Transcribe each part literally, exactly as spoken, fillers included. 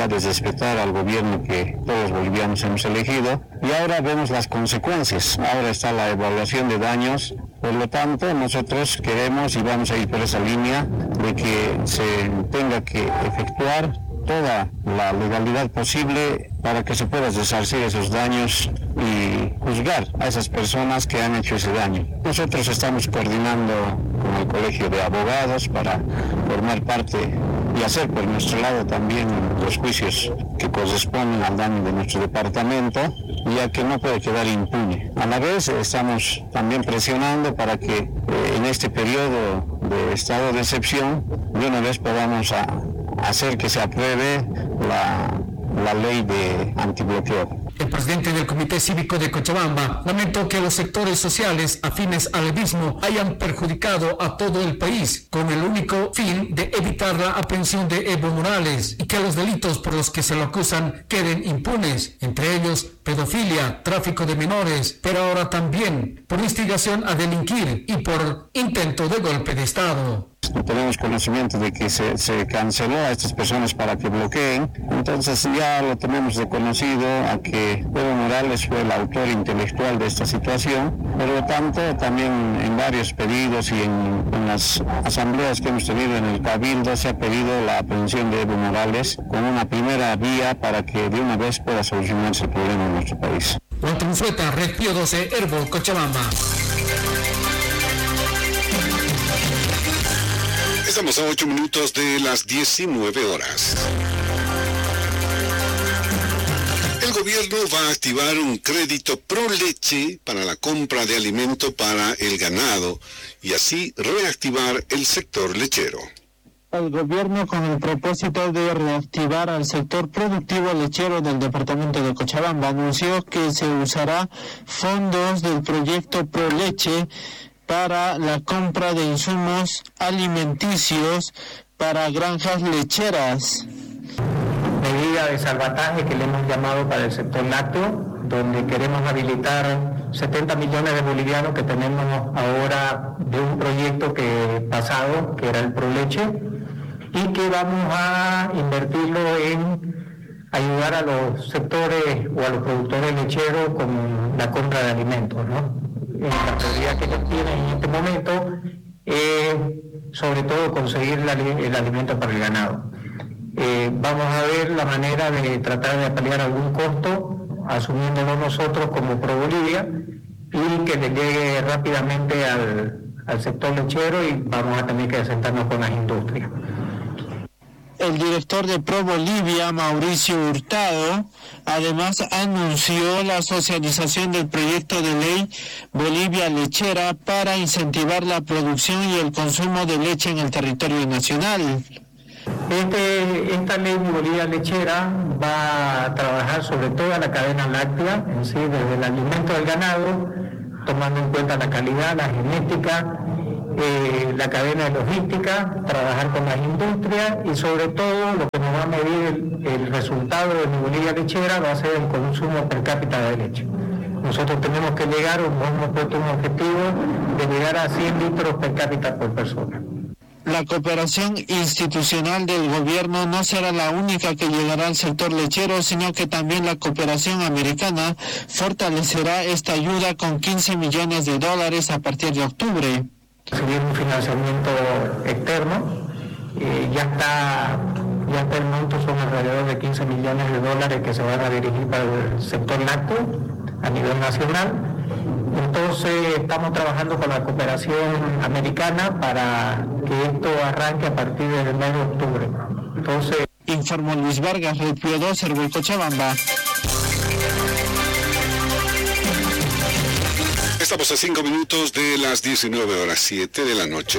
desrespetar al gobierno que todos los bolivianos hemos elegido, y ahora vemos las consecuencias. Ahora está la evaluación de daños. Por lo tanto, nosotros queremos y vamos a ir por esa línea de que se tenga que efectuar toda la legalidad posible para que se puedan resarcir esos daños y juzgar a esas personas que han hecho ese daño. Nosotros estamos coordinando con el Colegio de Abogados para formar parte y hacer por nuestro lado también los juicios que corresponden al daño de nuestro departamento, ya que no puede quedar impune. A la vez estamos también presionando para que eh, en este periodo de estado de excepción de una vez podamos a, hacer que se apruebe la, la ley de antibloqueo. El presidente del Comité Cívico de Cochabamba lamentó que los sectores sociales afines al mismo hayan perjudicado a todo el país con el único fin de evitar la aprehensión de Evo Morales y que los delitos por los que se lo acusan queden impunes, entre ellos pedofilia, tráfico de menores, pero ahora también por instigación a delinquir y por intento de golpe de Estado. Tenemos conocimiento de que se, se canceló a estas personas para que bloqueen, entonces ya lo tenemos reconocido a que Evo Morales fue el autor intelectual de esta situación. Por lo tanto, también en varios pedidos y en, en las asambleas que hemos tenido en el Cabildo se ha pedido la aprehensión de Evo Morales como una primera vía para que de una vez pueda solucionarse el problema en nuestro país. Juan Trunzueta, Red Pío doce, Herbol, Cochabamba. Estamos a ocho minutos de las diecinueve horas. El gobierno va a activar un crédito pro leche para la compra de alimento para el ganado y así reactivar el sector lechero. El gobierno, con el propósito de reactivar al sector productivo lechero del departamento de Cochabamba, anunció que se usará fondos del proyecto Pro Leche para la compra de insumos alimenticios para granjas lecheras. Medida de salvataje que le hemos llamado para el sector lácteo, donde queremos habilitar setenta millones de bolivianos que tenemos ahora de un proyecto que pasado, que era el Pro Leche, y que vamos a invertirlo en ayudar a los sectores o a los productores lecheros con la compra de alimentos, ¿no? La prioridad que ellos tienen en este momento es sobre todo conseguir la, el alimento para el ganado. Eh, vamos a ver la manera de tratar de paliar algún costo, asumiéndolo nosotros como Pro Bolivia, y que le llegue rápidamente al, al sector lechero, y vamos a tener que sentarnos con las industrias. El director de Pro Bolivia, Mauricio Hurtado, además anunció la socialización del proyecto de ley Bolivia Lechera para incentivar la producción y el consumo de leche en el territorio nacional. Este, esta ley Bolivia Lechera va a trabajar sobre toda la cadena láctea, en sí, desde el alimento del ganado, tomando en cuenta la calidad, la genética, eh, la cadena de logística, trabajar con las industrias, y sobre todo lo que nos va a medir el, el resultado de mi Bolivia Lechera va a ser el consumo per cápita de leche. Nosotros tenemos que llegar, hemos puesto un objetivo de llegar a cien litros per cápita por persona. La cooperación institucional del gobierno no será la única que llegará al sector lechero, sino que también la cooperación americana fortalecerá esta ayuda con quince millones de dólares a partir de octubre. Recibir un financiamiento externo, eh, ya está, ya hasta el monto son alrededor de quince millones de dólares que se van a dirigir para el sector lácteo a nivel nacional. Entonces estamos trabajando con la cooperación americana para que esto arranque a partir del mes de octubre. Entonces, informó Luis Vargas, Red Pío doce, Herbol, Cochabamba. Estamos a cinco minutos de las diecinueve horas, siete de la noche.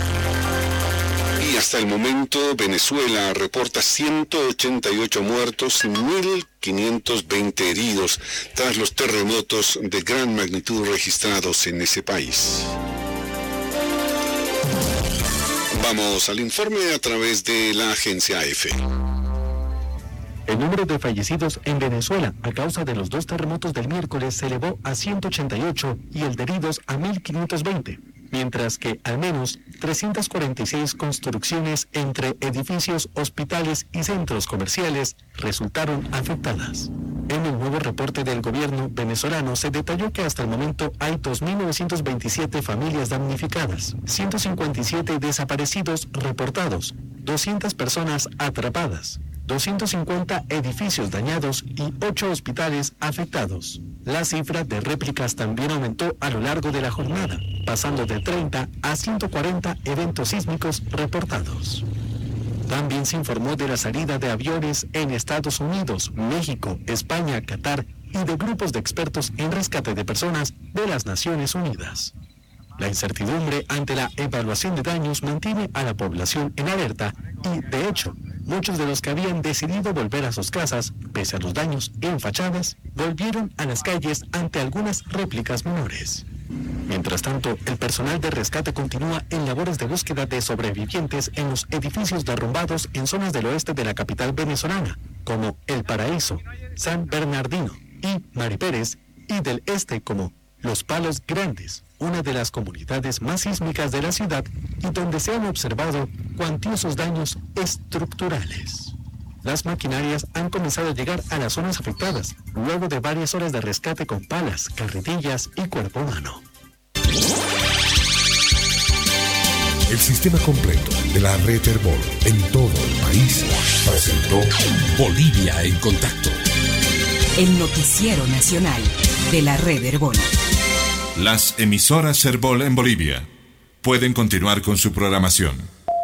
Y hasta el momento Venezuela reporta ciento ochenta y ocho muertos y mil quinientos veinte heridos tras los terremotos de gran magnitud registrados en ese país. Vamos al informe a través de la agencia A F. El número de fallecidos en Venezuela a causa de los dos terremotos del miércoles se elevó a ciento ochenta y ocho y el de heridos a mil quinientos veinte. mientras que al menos trescientas cuarenta y seis construcciones entre edificios, hospitales y centros comerciales resultaron afectadas. En el nuevo reporte del gobierno venezolano se detalló que hasta el momento hay dos mil novecientas veintisiete familias damnificadas, ciento cincuenta y siete desaparecidos reportados, doscientas personas atrapadas, doscientos cincuenta edificios dañados y ocho hospitales afectados. La cifra de réplicas también aumentó a lo largo de la jornada, pasando de treinta a ciento cuarenta eventos sísmicos reportados. También se informó de la salida de aviones en Estados Unidos, México, España, Qatar y de grupos de expertos en rescate de personas de las Naciones Unidas. La incertidumbre ante la evaluación de daños mantiene a la población en alerta y, de hecho, muchos de los que habían decidido volver a sus casas, pese a los daños en fachadas, volvieron a las calles ante algunas réplicas menores. Mientras tanto, el personal de rescate continúa en labores de búsqueda de sobrevivientes en los edificios derrumbados en zonas del oeste de la capital venezolana, como El Paraíso, San Bernardino y Mari Pérez, y del este como Los Palos Grandes, una de las comunidades más sísmicas de la ciudad y donde se han observado cuantiosos daños estructurales. Las maquinarias han comenzado a llegar a las zonas afectadas, luego de varias horas de rescate con palas, carretillas y cuerpo humano. El sistema completo de la red Herbol en todo el país presentó Bolivia en Contacto. El noticiero nacional de la red Herbol. Las emisoras Herbol en Bolivia pueden continuar con su programación.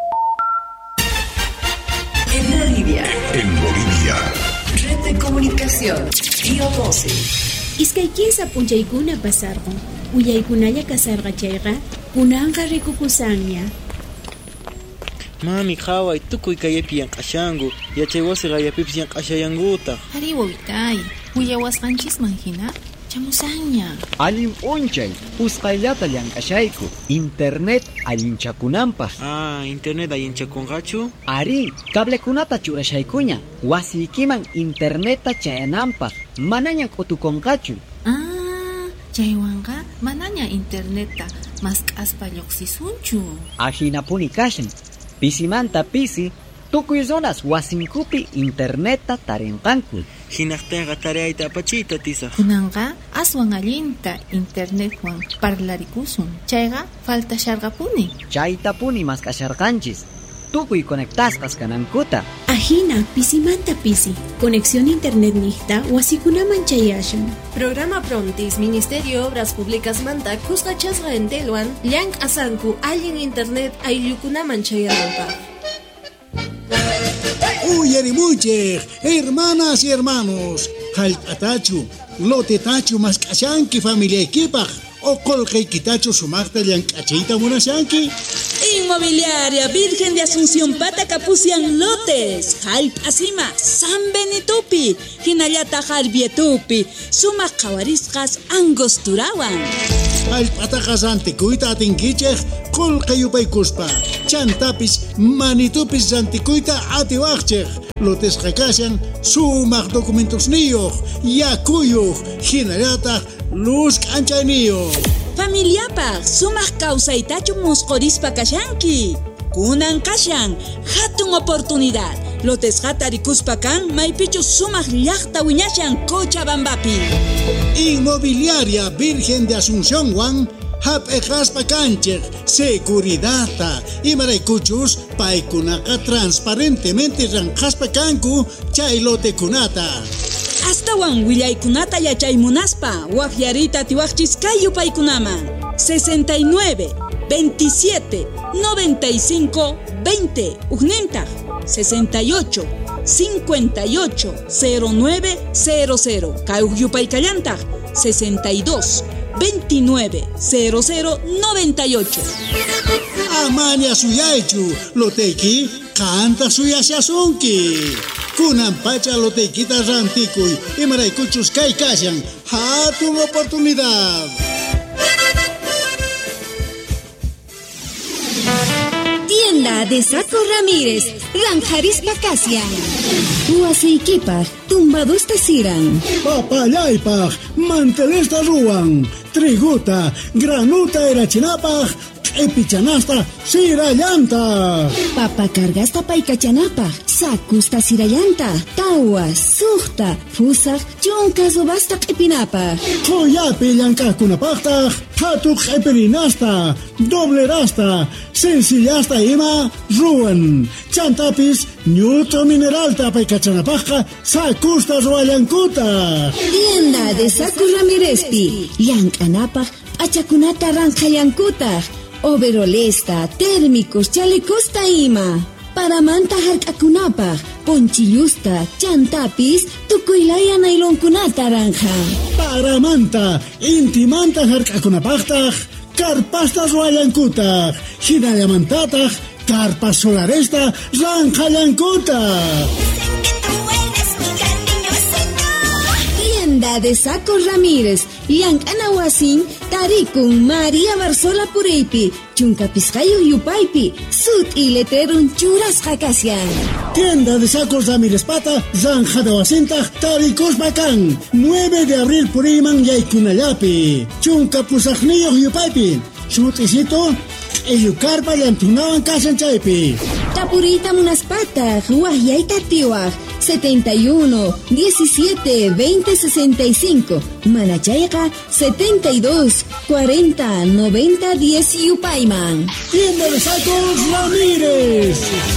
En Bolivia. En Bolivia. Red de comunicación. Río doce. Iskaykinsa punchaykuna pasarqun. Uyaykunalla kasarqa chayqa. Kunanqa rikukusanña. Mami, qhaway tukuy kayllapi llank'ashanku. Yachay wasi qayllapipis llank'ashayankutaq. Ari wawitay, uyawasqanchisman hina chamusanña. Allim p'unchay, usqayllata llank'ashayku. Internet allinchakunanpaq. Ah, internet allinchakunqachu? Ari, cablekunata churashaykuña. Wasiykiman interneta chayananpaq. Manaña k'utukunqachu. Ah, chaywanqa manaña interneta mask'aspa lluqsisunchu. Ajinapuni kashan. Pisimanta pisi, tukuy zonas wasinkupi interneta tarinqanku. Hinaqtinqa tariyayta apachiyta tisa. Kunanqa aswan allinta internetwan parlarikusun. Chayqa faltasharqapuni. Chaytapuni maskasharqanchis. Tukuy conectasqas kanankuta. Ajina pisimanta pisi. Conexión internet nihta wasikunaman chayashan. Programa Prontis Ministerio Obras Públicas manta kusqachasqa entelwan llank asanku allin internet ayllukunaman chayananpaq. Uyarimuchej, hermanas y hermanos, hallp'atachu, lotetachu mask'ashanki familiaykipaq, o qolqaykitachu sumaqta llank'achiyta munashanki. Inmobiliaria Virgen de Asunción Pata Capucian Lotes, Hallp'asima, San Benitupi, Hinallata Harbietupi, Sumaq Qawarisqas Angosturawan. Hallp'ataqas antikuyta atinkichej, qolqayupaykuspa, chantapis manitupis santikuyta atiwaqchej, lotes qakashan sumaq documentos niyuq, yakuyuq, hinallata luz k'anchayniyuq. Familiapaq sumaq kawsaytachu musqurispa kashanki. Kunan kashan hatun oportunidad. Lotesqa tarikuspa kan maypichu sumaq llaqta wiñashan Cochabambapi. Inmobiliaria Virgen de Asunción wan hap'eqaspa kanchej seguridadta imaraykuchus paykunaqa transparentemente ranqaspa kanku chay lotekunata. Astawan willaykunata yachaymunaspa waqyarita tiwaqchis kay yupaykunaman sesenta y nueve, veintisiete, noventa y cinco, veinte ugnentaq sesenta y ocho, cincuenta y ocho, cero nueve cero cero kay yupaykallantaj sesenta y dos, veintinueve, cero cero, noventa y ocho. Amaña suyaychu loteki canta suyashasunki. Kunan pacha lotequita rantikuy imaraykuchus kay kashan hatun oportunidad. Tienda de Saco Ramírez, Ranjarispa Casia. Huasiykipaq tumbadusta siran. Papallaypaq mantelesta ruwan. triguta, granuta era chinapaj, epichanasta sirallanta. Papa cargasta paikachanapa, sakusta sirallanta, tawa, suhta, fusak, chunka subasta epinapa. Koyapi llankakunapajta, patuk epirinasta, doblerasta, sencillasta ima, ruan. Chantapis, neutro mineralta paikachanapajka, sakusta ruallankuta. Tienda de Saku Ramírezpi, llankanapa, achakunata ranjayankuta. Overolesta, térmicos, chalecosta ima. Paramanta harkakunapa, ponchillusta, chantapis, tukuylaya nailonkunata ranja. Paramanta, intimanta harkakunapajta, carpasta ruallankuta. Hinallamantata, carpas solaresta, ranjayankuta. Tienda de Saco Ramírez, Llank'anawasin, Tarikun, María Barzola Puripi, Chuncapiscayo Yupaipi, Sud y Leterun Churas Jacasian. Tienda de Sacos Ramírez Pata, Zanjadawasinta, Taricos Bacán, nueve de abril Puriman Yaykunayapi, Chuncapusajnillo Yupaipi, Chutisito, Eyucarpa Yantunawan Casanchaipi. Tapurita Munaspata, Huayaita Tiwaj, setenta y uno, diecisiete, veinte, sesenta y cinco. Manachaica, setenta y dos, cuarenta, noventa, diez Yupaiman. Tienda de Sacos Ramírez.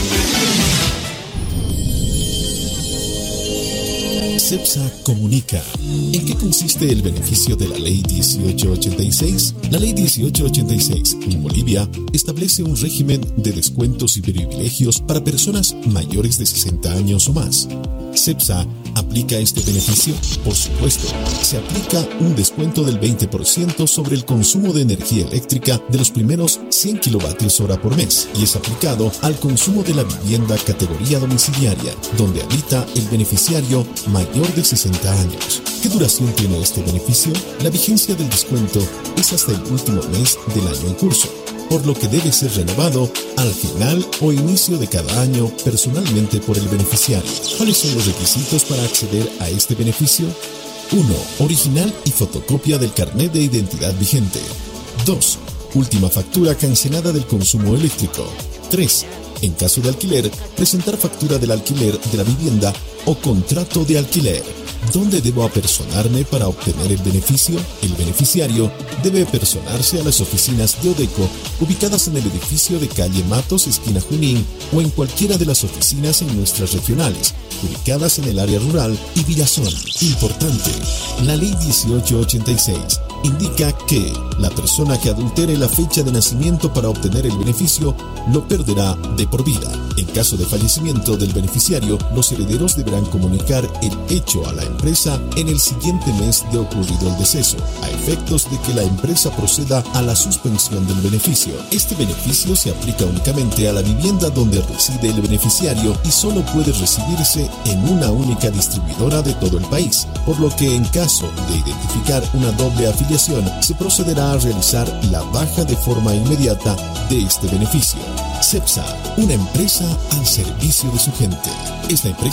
CEPSA comunica. ¿En qué consiste el beneficio de la Ley dieciocho ochenta y seis? La Ley dieciocho ochenta y seis en Bolivia establece un régimen de descuentos y privilegios para personas mayores de sesenta años o más. CEPSA aplica este beneficio. Por supuesto, se aplica un descuento del veinte por ciento sobre el consumo de energía eléctrica de los primeros cien kilovatios hora por mes y es aplicado al consumo de la vivienda categoría domiciliaria, donde habita el beneficiario mayor de sesenta años. ¿Qué duración tiene este beneficio? La vigencia del descuento es hasta el último mes del año en curso, por lo que debe ser renovado al final o inicio de cada año personalmente por el beneficiario. ¿Cuáles son los requisitos para acceder a este beneficio? uno. Original y fotocopia del carnet de identidad vigente. dos. Última factura cancelada del consumo eléctrico. tres. En caso de alquiler, presentar factura del alquiler de la vivienda o contrato de alquiler. ¿Dónde debo apersonarme para obtener el beneficio? El beneficiario debe apersonarse a las oficinas de Odeco ubicadas en el edificio de calle Matos, esquina Junín, o en cualquiera de las oficinas en nuestras regionales, ubicadas en el área rural y Villazón. Importante, la Ley dieciocho ochenta y seis indica que la persona que adultere la fecha de nacimiento para obtener el beneficio lo perderá de por vida. En caso de fallecimiento del beneficiario, los herederos deberán comunicar el hecho a la empresa en el siguiente mes de ocurrido el deceso, a efectos de que la empresa proceda a la suspensión del beneficio. Este beneficio se aplica únicamente a la vivienda donde reside el beneficiario y solo puede recibirse en una única distribuidora de todo el país, por lo que en caso de identificar una doble afiliación, se procederá a realizar la baja de forma inmediata de este beneficio. CEPSA, una empresa al servicio de su gente. Esta empresa